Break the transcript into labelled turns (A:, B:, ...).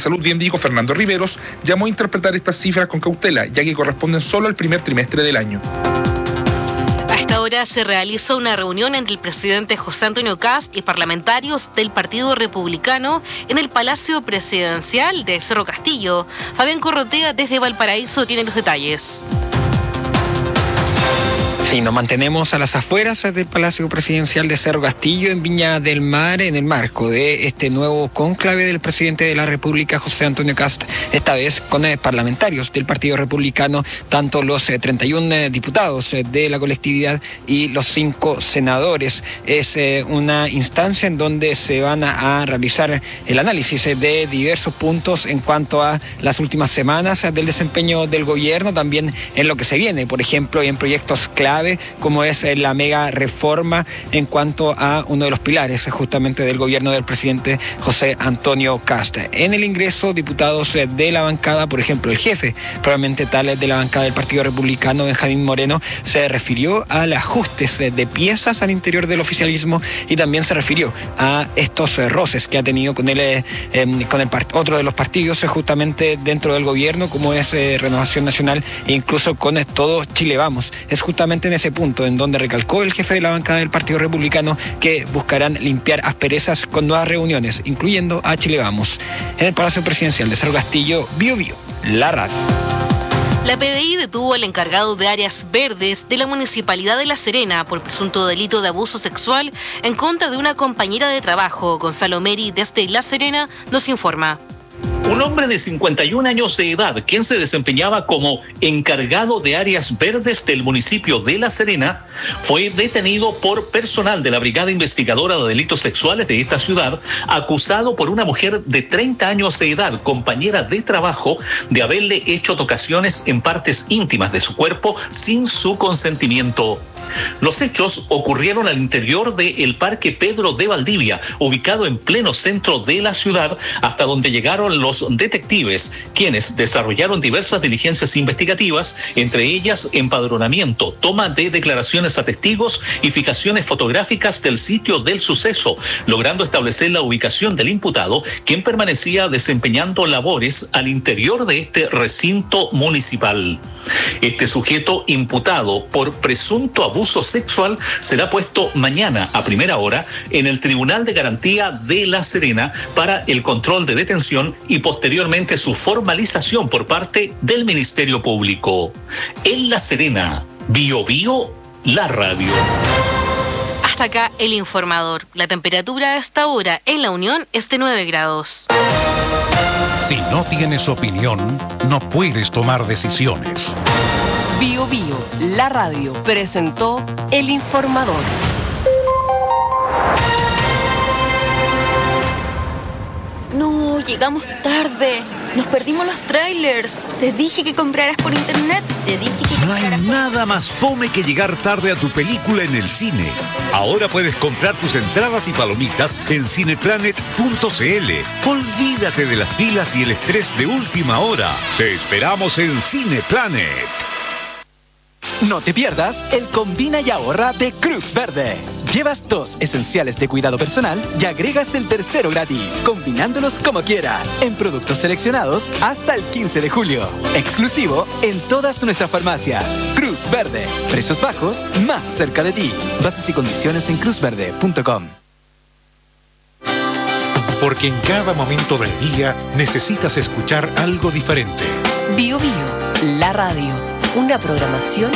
A: Salud, bien dijo Fernando Riveros, llamó a interpretar estas cifras con cautela, ya que corresponden solo al primer trimestre del año.
B: A esta hora se realiza una reunión entre el presidente José Antonio Kast y parlamentarios del Partido Republicano en el Palacio Presidencial de Cerro Castillo. Fabián Corrotea desde Valparaíso tiene los detalles.
C: Sí, nos mantenemos a las afueras del Palacio Presidencial de Cerro Castillo, en Viña del Mar, en el marco de este nuevo cónclave del presidente de la República, José Antonio Kast, esta vez con parlamentarios del Partido Republicano, tanto los 31 diputados de la colectividad y los 5 senadores. Es una instancia en donde se van a realizar el análisis de diversos puntos en cuanto a las últimas semanas del desempeño del gobierno, también en lo que se viene, por ejemplo, en proyectos clave, como es la mega reforma en cuanto a uno de los pilares justamente del gobierno del presidente José Antonio Kast. En el ingreso, diputados de la bancada, por ejemplo, el jefe probablemente tal de la bancada del Partido Republicano, Benjamín Moreno, se refirió al ajustes de piezas al interior del oficialismo y también se refirió a estos roces que ha tenido con otro de los partidos justamente dentro del gobierno, como es Renovación Nacional, e incluso con todo Chile Vamos. Es justamente en ese punto en donde recalcó el jefe de la bancada del Partido Republicano que buscarán limpiar asperezas con nuevas reuniones, incluyendo a Chile Vamos. En el Palacio Presidencial de Cerro Castillo, Bio Bio, la radio.
B: La PDI detuvo al encargado de áreas verdes de la Municipalidad de La Serena por presunto delito de abuso sexual en contra de una compañera de trabajo. Gonzalo Meri, desde La Serena, nos informa.
D: Un hombre de 51 años de edad, quien se desempeñaba como encargado de áreas verdes del municipio de La Serena, fue detenido por personal de la Brigada Investigadora de Delitos Sexuales de esta ciudad, acusado por una mujer de 30 años de edad, compañera de trabajo, de haberle hecho tocaciones en partes íntimas de su cuerpo sin su consentimiento. Los hechos ocurrieron al interior del Parque Pedro de Valdivia, ubicado en pleno centro de la ciudad, hasta donde llegaron los detectives, quienes desarrollaron diversas diligencias investigativas, entre ellas empadronamiento, toma de declaraciones a testigos y fijaciones fotográficas del sitio del suceso, logrando establecer la ubicación del imputado, quien permanecía desempeñando labores al interior de este recinto municipal. Este sujeto imputado por presunto abuso sexual será puesto mañana a primera hora en el Tribunal de Garantía de La Serena para el control de detención y posteriormente su formalización por parte del Ministerio Público. En La Serena, Bio Bio, la radio.
B: Hasta acá el informador. La temperatura a esta hora en La Unión es de 9 grados.
E: Si no tienes opinión, no puedes tomar decisiones.
F: Bio Bio, la radio, presentó El Informador.
G: No, llegamos tarde. Nos perdimos los trailers. Te dije que compraras por internet.
H: No hay nada más fome que llegar tarde a tu película en el cine. Ahora puedes comprar tus entradas y palomitas en cineplanet.cl. Olvídate de las filas y el estrés de última hora. Te esperamos en Cineplanet.
I: No te pierdas el Combina y Ahorra de Cruz Verde. Llevas 2 esenciales de cuidado personal y agregas el tercero gratis, combinándolos como quieras, en productos seleccionados hasta el 15 de julio. Exclusivo en todas nuestras farmacias. Cruz Verde. Precios bajos, más cerca de ti. Bases y condiciones en cruzverde.com.
E: Porque en cada momento del día necesitas escuchar algo diferente.
F: Bio Bio, la radio. Una programación